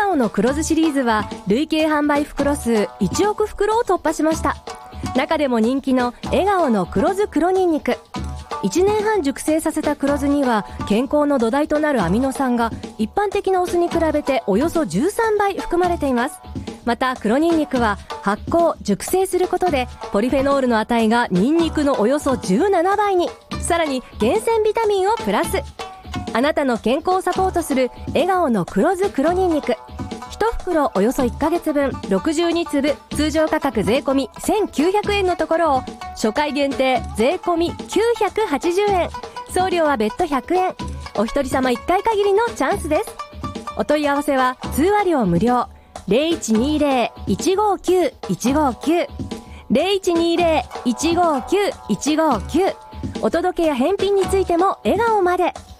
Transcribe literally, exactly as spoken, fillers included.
顔の黒酢シリーズは累計販売袋数いちおく袋を突破しました。中でも人気の笑顔の黒酢黒ニンニク、いちねんはん熟成させた黒酢には健康の土台となるアミノ酸が一般的なお酢に比べておよそじゅうさんばい含まれています。また黒ニンニクは発酵熟成することでポリフェノールの値がニンニクのおよそじゅうななばいに、さらに厳選ビタミンをプラス。あなたの健康をサポートする笑顔の黒酢黒ニンニク、いち袋およそいっかげつぶんろくじゅうにつぶ、通常価格税込せんきゅうひゃくえんのところを初回限定税込きゅうひゃくはちじゅうえん、送料は別途ひゃくえん、お一人様いっかい限りのチャンスです。お問い合わせは通話料無料 ゼロいちにゼロ いちごきゅう いちごきゅう ゼロいちにゼロ いちごきゅう いちごきゅう、お届けや返品についても笑顔まで。